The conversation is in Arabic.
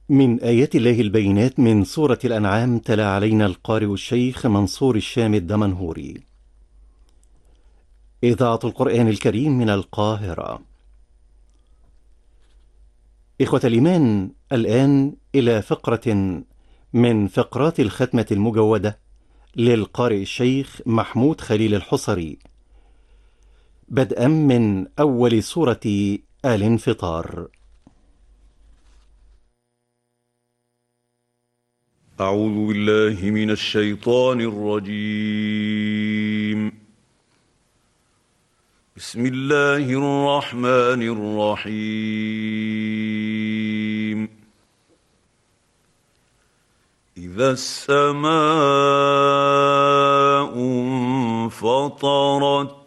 من آيات الله البينات من سورة الأنعام تلا علينا القارئ الشيخ منصور الشام الدمنهوري. إذاعة القرآن الكريم من القاهرة. إخوة الإيمان، الآن إلى فقرة من فقرات الختمة المجودة للقارئ الشيخ محمود خليل الحصري، بدءا من أول سورة الانفطار. أعوذ بالله من الشيطان الرجيم. بسم الله الرحمن الرحيم. إذا السماء انفطرت